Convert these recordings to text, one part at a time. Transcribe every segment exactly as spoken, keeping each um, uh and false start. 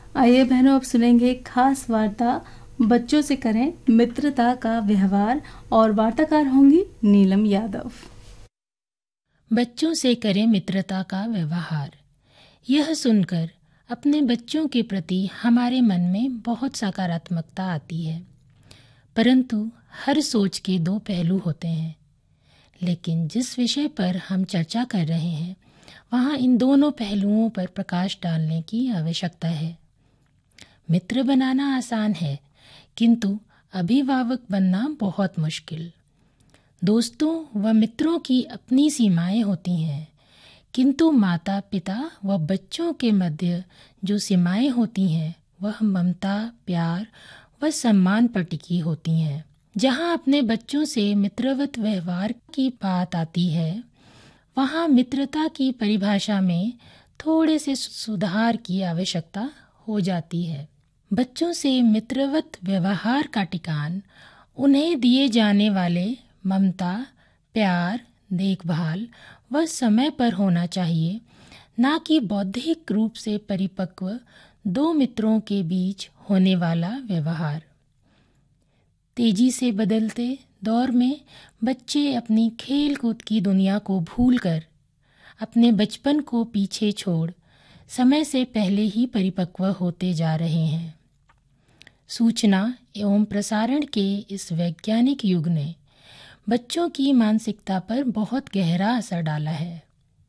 आइए बहनों, अब सुनेंगे एक खास वार्ता। बच्चों से करें मित्रता का व्यवहार और वार्ताकार होंगी नीलम यादव। बच्चों से करें मित्रता का व्यवहार। यह सुनकर अपने बच्चों के प्रति हमारे मन में बहुत सकारात्मकता आती है। परंतु हर सोच के दो पहलू होते हैं, लेकिन जिस विषय पर हम चर्चा कर रहे हैं वहाँ इन दोनों पहलुओं पर प्रकाश डालने की आवश्यकता है। मित्र बनाना आसान है, किंतु अभिभावक बनना बहुत मुश्किल। दोस्तों व मित्रों की अपनी सीमाएं होती हैं, किंतु माता पिता व बच्चों के मध्य जो सीमाएं होती हैं वह ममता, प्यार व सम्मान पर टिकी होती हैं। जहाँ अपने बच्चों से मित्रवत व्यवहार की बात आती है, वहाँ मित्रता की परिभाषा में थोड़े से सुधार की आवश्यकता हो जाती है। बच्चों से मित्रवत व्यवहार का ठिकान उन्हें दिए जाने वाले ममता, प्यार, देखभाल व समय पर होना चाहिए, ना कि बौद्धिक रूप से परिपक्व दो मित्रों के बीच होने वाला व्यवहार। तेजी से बदलते दौर में बच्चे अपनी खेल कूद की दुनिया को भूलकर अपने बचपन को पीछे छोड़ समय से पहले ही परिपक्व होते जा रहे हैं। सूचना एवं प्रसारण के इस वैज्ञानिक युग ने बच्चों की मानसिकता पर बहुत गहरा असर डाला है।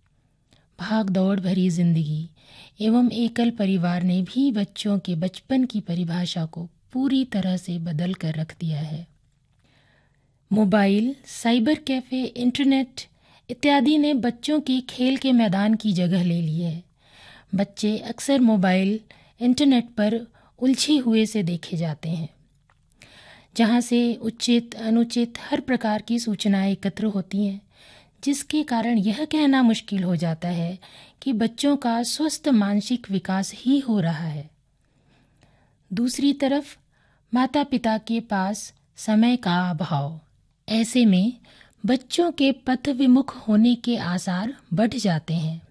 भाग दौड़ भरी जिंदगी एवं एकल परिवार ने भी बच्चों के बचपन की परिभाषा को पूरी तरह से बदल कर रख दिया है। मोबाइल, साइबर कैफे, इंटरनेट इत्यादि ने बच्चों के खेल के मैदान की जगह ले ली है। बच्चे अक्सर मोबाइल, इंटरनेट पर उलझे हुए से देखे जाते हैं, जहाँ से उचित अनुचित हर प्रकार की सूचनाएं एकत्र होती हैं, जिसके कारण यह कहना मुश्किल हो जाता है कि बच्चों का स्वस्थ मानसिक विकास ही हो रहा है। दूसरी तरफ माता पिता के पास समय का अभाव, ऐसे में बच्चों के पथ विमुख होने के आसार बढ़ जाते हैं।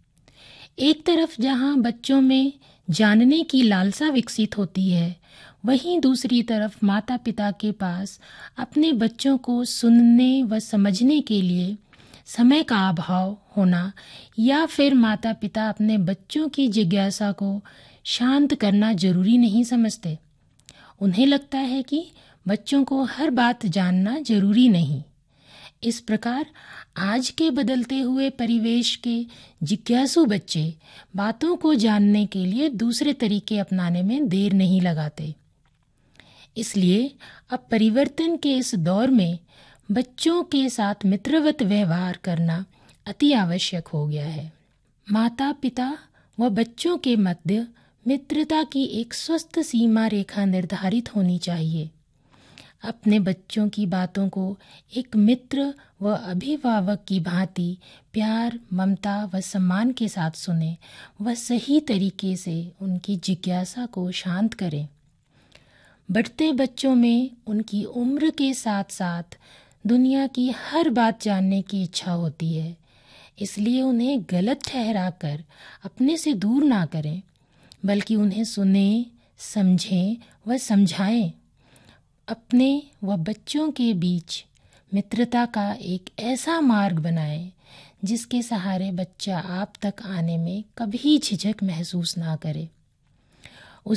एक तरफ जहां बच्चों में जानने की लालसा विकसित होती है, वहीं दूसरी तरफ माता पिता के पास अपने बच्चों को सुनने व समझने के लिए समय का अभाव होना, या फिर माता पिता अपने बच्चों की जिज्ञासा को शांत करना जरूरी नहीं समझते। उन्हें लगता है कि बच्चों को हर बात जानना जरूरी नहीं। इस प्रकार आज के बदलते हुए परिवेश के जिज्ञासु बच्चे बातों को जानने के लिए दूसरे तरीके अपनाने में देर नहीं लगाते। इसलिए अब परिवर्तन के इस दौर में बच्चों के साथ मित्रवत व्यवहार करना अति आवश्यक हो गया है। माता पिता व बच्चों के मध्य मित्रता की एक स्वस्थ सीमा रेखा निर्धारित होनी चाहिए। अपने बच्चों की बातों को एक मित्र व अभिभावक की भांति प्यार, ममता व सम्मान के साथ सुने व सही तरीके से उनकी जिज्ञासा को शांत करें। बढ़ते बच्चों में उनकी उम्र के साथ साथ दुनिया की हर बात जानने की इच्छा होती है, इसलिए उन्हें गलत ठहराकर अपने से दूर ना करें, बल्कि उन्हें सुने, समझें व समझाएं। अपने व बच्चों के बीच मित्रता का एक ऐसा मार्ग बनाएं जिसके सहारे बच्चा आप तक आने में कभी झिझक महसूस ना करे।